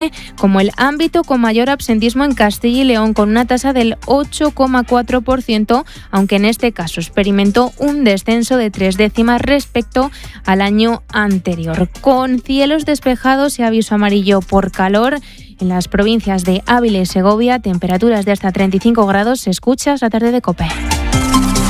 como el ámbito con mayor absentismo en Castilla y León, con una tasa del 8,4%, aunque en este caso experimentó un descenso de 3 décimas respecto al año anterior. Con cielos despejados y aviso amarillo por calor en las provincias de Ávila y Segovia, temperaturas de hasta 35 grados. Escuchas la tarde de COPE.